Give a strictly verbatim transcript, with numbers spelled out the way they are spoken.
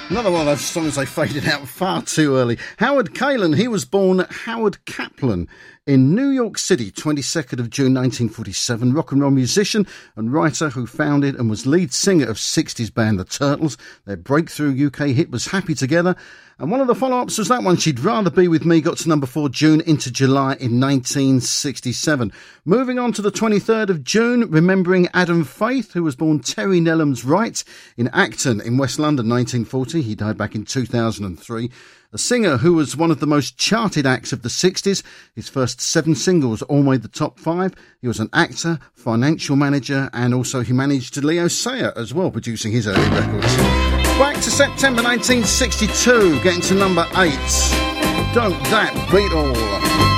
Another one of those songs they faded out far too early. Howard Kaylan, he was born Howard Kaplan in New York City, twenty-second of June nineteen forty-seven. Rock and roll musician and writer who founded and was lead singer of sixties band The Turtles. Their breakthrough U K hit was Happy Together. And one of the follow-ups was that one, She'd Rather Be With Me, got to number four June into July in nineteen sixty-seven. Moving on to the twenty-third of June, remembering Adam Faith, who was born Terry Nellums Wright in Acton in West London, nineteen forty. He died back in two thousand three. A singer who was one of the most charted acts of the sixties. His first seven singles all made the top five. He was an actor, financial manager, and also he managed Leo Sayer as well, producing his early records. Back to September nineteen sixty-two, getting to number eight. Don't That Beat All?